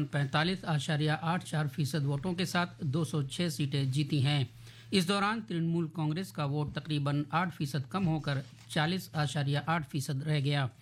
तकरीबन 45.84% वोटों के साथ 206 सीटें जीती हैं। इस दौरान तृणमूल कांग्रेस का वोट तकरीबन 8% कम होकर 40.8% रह गया।